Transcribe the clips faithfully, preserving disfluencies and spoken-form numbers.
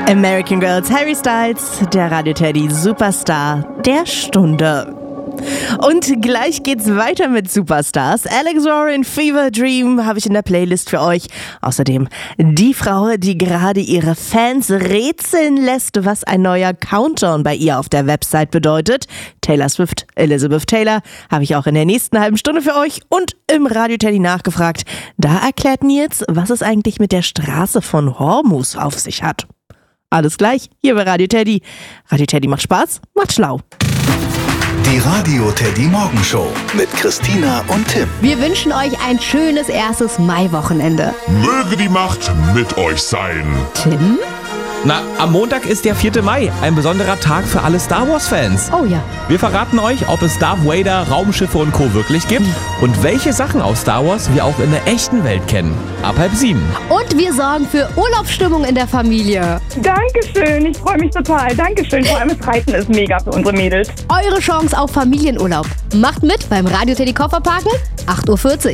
American Girls, Harry Styles, der Radio Teddy Superstar der Stunde. Und gleich geht's weiter mit Superstars. Alex Warren, Fever Dream habe ich in der Playlist für euch. Außerdem die Frau, die gerade ihre Fans rätseln lässt, was ein neuer Countdown bei ihr auf der Website bedeutet. Taylor Swift, Elizabeth Taylor, habe ich auch in der nächsten halben Stunde für euch und im Radio Teddy nachgefragt. Da erklärt Nils, was es eigentlich mit der Straße von Hormuz auf sich hat. Alles gleich hier bei Radio Teddy. Radio Teddy macht Spaß, macht schlau. Die Radio Teddy Morgenshow mit Christina und Tim. Wir wünschen euch ein schönes erstes Maiwochenende. Möge die Macht mit euch sein. Tim? Na, am Montag ist der vierte Mai, ein besonderer Tag für alle Star Wars-Fans. Oh ja. Wir verraten euch, ob es Darth Vader, Raumschiffe und Co. wirklich gibt und welche Sachen aus Star Wars wir auch in der echten Welt kennen. Ab halb sieben. Und wir sorgen für Urlaubsstimmung in der Familie. Dankeschön, ich freue mich total. Dankeschön, vor allem das Reiten ist mega für unsere Mädels. Eure Chance auf Familienurlaub. Macht mit beim Radio Teddy Kofferparken, acht Uhr vierzig.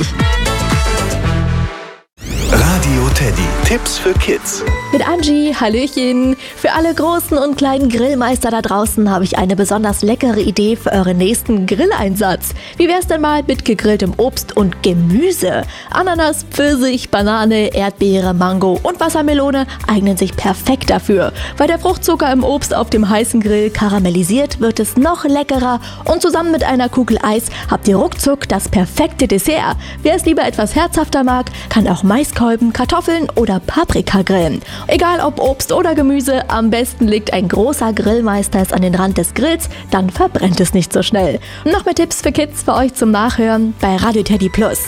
Radio Teddy, Tipps für Kids. Mit Angie, Hallöchen. Für alle großen und kleinen Grillmeister da draußen habe ich eine besonders leckere Idee für euren nächsten Grilleinsatz. Wie wär's denn mal mit gegrilltem Obst und Gemüse? Ananas, Pfirsich, Banane, Erdbeere, Mango und Wassermelone eignen sich perfekt dafür. Weil der Fruchtzucker im Obst auf dem heißen Grill karamellisiert, wird es noch leckerer und zusammen mit einer Kugel Eis habt ihr ruckzuck das perfekte Dessert. Wer es lieber etwas herzhafter mag, kann auch Maiskolben, Kartoffeln oder Paprika grillen. Egal ob Obst oder Gemüse, am besten legt ein großer Grillmeister es an den Rand des Grills, dann verbrennt es nicht so schnell. Noch mehr Tipps für Kids für euch zum Nachhören bei Radio Teddy Plus.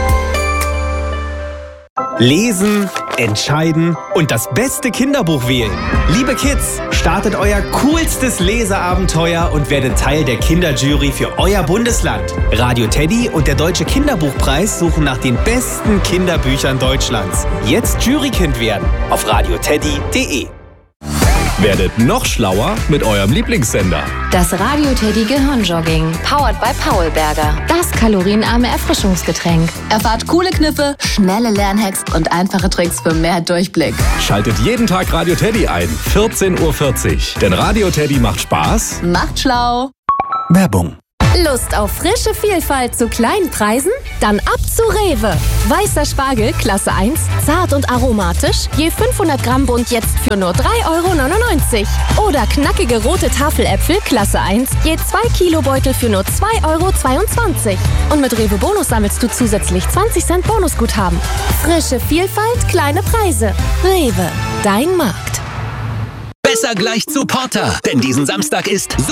Lesen, entscheiden und das beste Kinderbuch wählen. Liebe Kids, startet euer coolstes Leseabenteuer und werdet Teil der Kinderjury für euer Bundesland. Radio Teddy und der Deutsche Kinderbuchpreis suchen nach den besten Kinderbüchern Deutschlands. Jetzt Jurykind werden auf radioteddy punkt de. Werdet noch schlauer mit eurem Lieblingssender. Das Radio Teddy Gehirnjogging, powered by Paulberger. Das kalorienarme Erfrischungsgetränk. Erfahrt coole Kniffe, schnelle Lernhacks und einfache Tricks für mehr Durchblick. Schaltet jeden Tag Radio Teddy ein, vierzehn Uhr vierzig. Denn Radio Teddy macht Spaß. Macht schlau. Werbung. Lust auf frische Vielfalt zu kleinen Preisen? Dann ab zu Rewe. Weißer Spargel, Klasse eins, zart und aromatisch, je fünfhundert Gramm Bund jetzt für nur drei Euro neunundneunzig. Oder knackige rote Tafeläpfel, Klasse eins, je zwei Kilo Beutel für nur zwei Euro zweiundzwanzig. Und mit Rewe Bonus sammelst du zusätzlich zwanzig Cent Bonusguthaben. Frische Vielfalt, kleine Preise. Rewe, dein Markt. Besser gleich zu Porter, denn diesen Samstag ist